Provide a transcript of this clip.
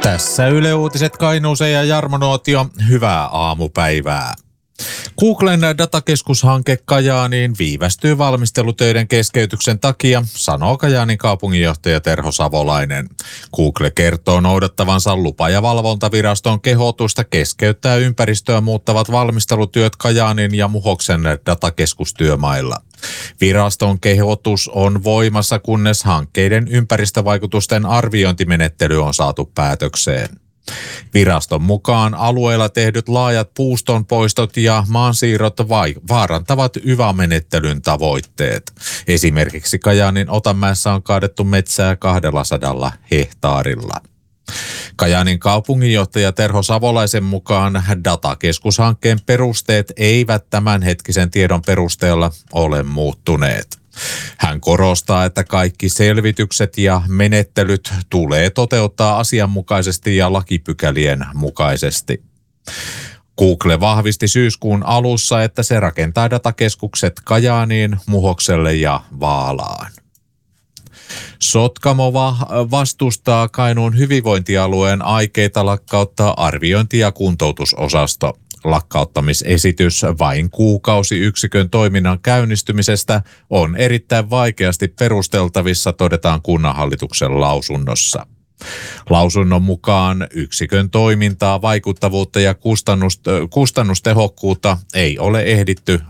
Tässä Yle Uutiset Kainuuseen ja Jarmo Nuotio, hyvää aamupäivää. Googlen datakeskushanke Kajaaniin viivästyy valmistelutöiden keskeytyksen takia, sanoo Kajaanin kaupunginjohtaja Terho Savolainen. Google kertoo noudattavansa lupa- ja valvontaviraston kehotusta keskeyttää ympäristöä muuttavat valmistelutyöt Kajaanin ja Muhoksen datakeskustyömailla. Viraston kehotus on voimassa, kunnes hankkeiden ympäristövaikutusten arviointimenettely on saatu päätökseen. Viraston mukaan alueella tehdyt laajat puustonpoistot ja maansiirrot vaarantavat yva-menettelyn tavoitteet. Esimerkiksi Kajaanin Otanmäessä on kaadettu metsää 200 hehtaarilla. Kajaanin kaupunginjohtaja Terho Savolaisen mukaan datakeskushankkeen perusteet eivät tämänhetkisen tiedon perusteella ole muuttuneet. Hän korostaa, että kaikki selvitykset ja menettelyt tulee toteuttaa asianmukaisesti ja lakipykälien mukaisesti. Google vahvisti syyskuun alussa, että se rakentaa datakeskukset Kajaaniin, Muhokselle ja Vaalaan. Sotkamo vastustaa Kainuun hyvinvointialueen aikeita lakkauttaa arviointi- ja kuntoutusosasto. Lakkauttamisesitys vain kuukausi yksikön toiminnan käynnistymisestä on erittäin vaikeasti perusteltavissa, todetaan kunnanhallituksen lausunnossa. Lausunnon mukaan yksikön toimintaa, vaikuttavuutta ja kustannustehokkuutta ei ole ehditty